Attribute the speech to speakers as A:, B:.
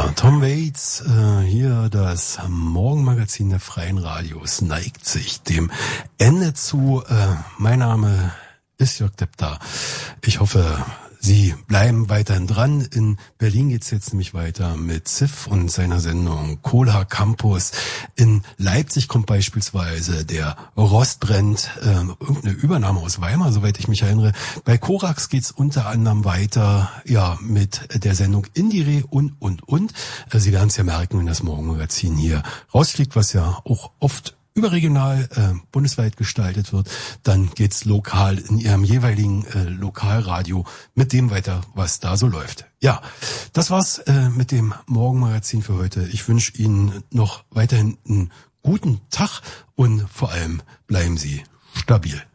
A: Ja, Tom Waits, hier das Morgenmagazin der Freien Radios neigt sich dem Ende zu. Mein Name ist Jörg Depter. Ich hoffe, Sie bleiben weiterhin dran. In Berlin geht's jetzt nämlich weiter mit Ziff und seiner Sendung Cola Campus. In Leipzig kommt beispielsweise der Rostbrennt, irgendeine Übernahme aus Weimar, soweit ich mich erinnere. Bei Korax geht's unter anderem weiter, ja, mit der Sendung Indire und. Sie werden es ja merken, wenn das Morgenmagazin hier rausfliegt, was ja auch oft überregional, bundesweit gestaltet wird, dann geht's lokal in Ihrem jeweiligen Lokalradio mit dem weiter, was da so läuft. Ja, das war's mit dem Morgenmagazin für heute. Ich wünsche Ihnen noch weiterhin einen guten Tag und vor allem bleiben Sie stabil.